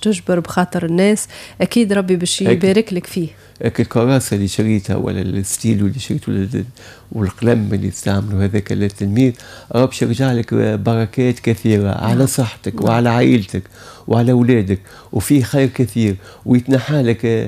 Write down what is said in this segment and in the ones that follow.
تجبر بخاطر الناس، أكيد ربي باش يبارك لك فيه. الكراسة اللي شريتها ولا الستيلو اللي شريته والقلم اللي تستعمله هذاك للتلميذ، رب يرجع لك بركات كثيرة على صحتك وعلى عائلتك وعلى أولادك، وفيه خير كثير. ويتنحى لك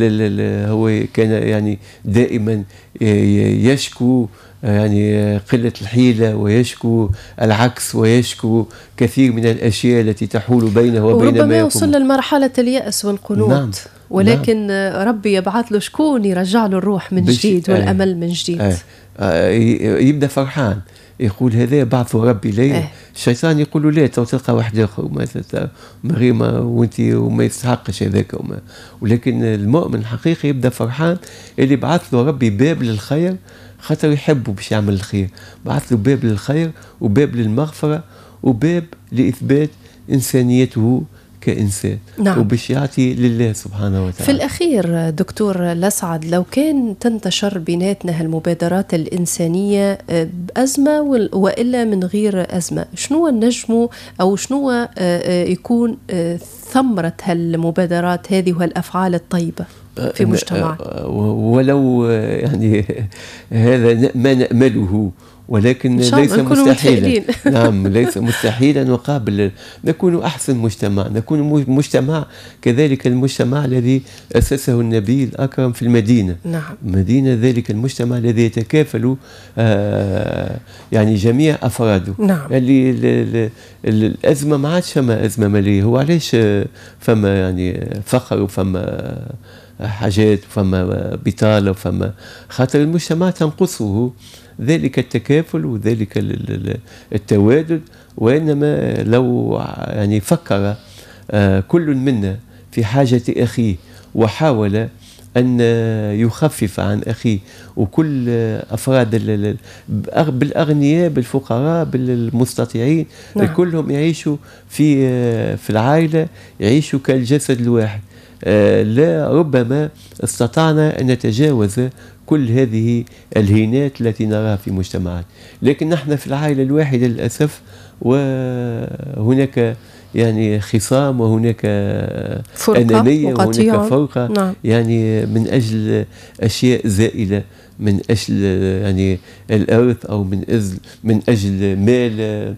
هو كان يعني دائما يشكو يعني قلة الحيلة، ويشكو العكس، ويشكو كثير من الأشياء التي تحول بينه وبين ما يقوم. وربما يوصل للمرحلة اليأس والقنوط. نعم. ولكن ربي يبعث له شكون يرجع له الروح من جديد والأمل من جديد. يبدأ فرحان، يقول هذا بعثه ربي لي. الشيطان يقول له لا، تلقى واحد آخر مريمة وانت وما يستحقش هذاك. ولكن المؤمن الحقيقي يبدأ فرحان اللي بعث له ربي باب للخير، خاطر يحبه باش يعمل الخير. بعث له باب للخير وباب للمغفرة وباب لإثبات إنسانيته كإنسان. نعم. وباش يعطي لله سبحانه وتعالى. في الأخير دكتور الأسعد، لو كان تنتشر بيناتنا هالمبادرات الإنسانية بأزمة وإلا من غير أزمة، شنو نجمو أو شنو يكون ثمرة هالمبادرات هذه وهالأفعال الطيبة في مجتمعنا؟ ولو يعني هذا ما نأمله، ولكن ليس مستحيلا. نعم، ليس مستحيلا. وقابل نكون أحسن مجتمع، نكون مجتمع كذلك المجتمع الذي أسسه النبي الأكرم في المدينة. نعم. مدينة ذلك المجتمع الذي يتكافل يعني جميع أفراده. نعم. اللي الأزمة ما عادش فما أزمة مالية، هو علاش فما يعني فقر وفما حاجات وفما بطالة وفما خاطر المجتمع تنقصه ذلك التكافل وذلك التوادد. وإنما لو يعني فكر كل منا في حاجة أخيه وحاول أن يخفف عن أخيه، وكل أفراد بالأغنياء بالفقراء بالمستطيعين، نعم. كلهم يعيشوا في العائلة، يعيشوا كالجسد الواحد. لا ربما استطعنا أن نتجاوز كل هذه الهينات التي نراها في مجتمعات. لكن نحن في العائلة الواحدة للأسف، وهناك يعني خصام، وهناك أنانية، وهناك فرقة. نعم. يعني من أجل أشياء زائلة، من أجل يعني الأرث، أو من أجل مال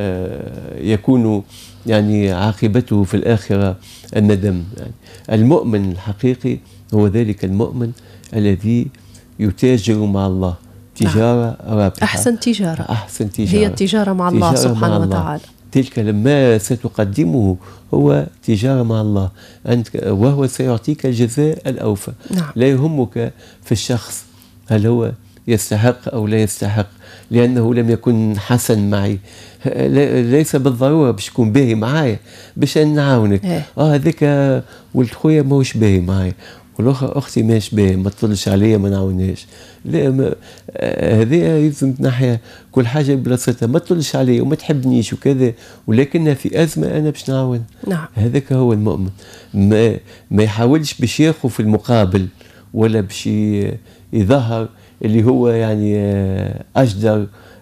يكون يعني عاقبته في الآخرة الندم. يعني المؤمن الحقيقي هو ذلك المؤمن الذي يتاجر مع الله تجارة رابحة. أحسن تجارة هي التجارة مع الله سبحانه وتعالى. تلك لما ستقدمه هو تجارة مع الله، وهو سيعطيك الجزاء الأوفى. نعم. لا يهمك في الشخص هل هو يستحق أو لا يستحق، لأنه لم يكن حسن معي. ليس بالضرورة باش يكون باهي معايا باش نعاونك. هذاك ولد خويا ماهوش باهي معايا، والأخرى أختي ماهيش باهي، ما تطلش عليا ما نعاونهاش. لا، هذه لازم تنحيها كل حاجة بلاصتها. ما تطلش عليا وما تحبنيش وكذا، ولكن في أزمة أنا باش نعاون. نعم. هذاك هو المؤمن. ما يحاولش باش ياخذ في المقابل، ولا باش يظهر اللي هو يعني أجدر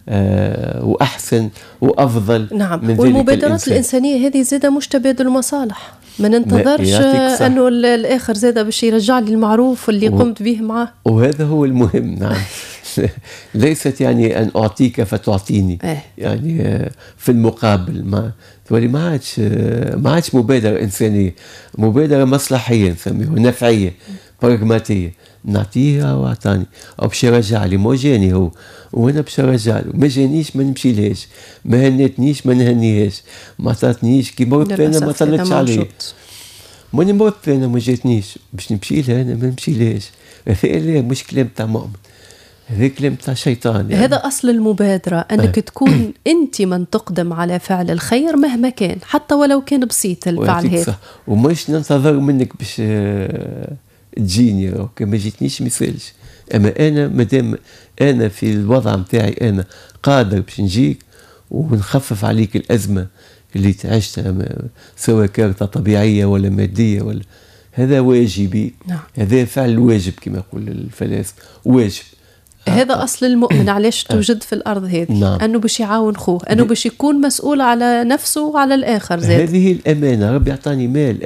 وأحسن وأفضل. نعم. من والمبادرات الإنسانية هذه زادة مش تبادل مصالح، ما ننتظرش أنه الآخر زادة باش يرجع لي المعروف اللي قمت به معه. وهذا هو المهم. نعم. ليست يعني أن أعطيك فتعطيني. يعني في المقابل ما عادش مبادرة إنسانية، مبادرة مصلحية نسميها، نفعية براغماتية. نعطيها وعطاني، أو باش يرجع لي. ما جاني هو وانا باش نرجع له، ما جانيش ما نمشي لهاش، ما هنتنيش ما نهنيهاش، ما عطاتنيش كي مرت انا ما طلتش عليه، ماني مرت انا ما جاتنيش باش نمشي لها انا ما نمشي لهاش. هذا مش كلام تاع مؤمن، هذا كلام تاع شيطان. يعني هذا أصل المبادرة، أنك تكون أنت من تقدم على فعل الخير مهما كان، حتى ولو كان بسيط الفعل هذا. ومش ننتظر منك باش تجيني، ما جيتنيش مثالش. أما أنا مادام أنا في الوضع متاعي أنا قادر باش نجيك ونخفف عليك الأزمة اللي تعيشتها، سواء كانت طبيعية ولا مادية ولا، هذا واجبي. نعم. هذا فعل الواجب كما يقول الفلاسفة، واجب. هذا أصل المؤمن علاش توجد في الأرض هذه. نعم. أنه باش يعاون خوه، أنه باش يكون مسؤول على نفسه وعلى الآخر. هذه الأمانة. ربي يعطاني مال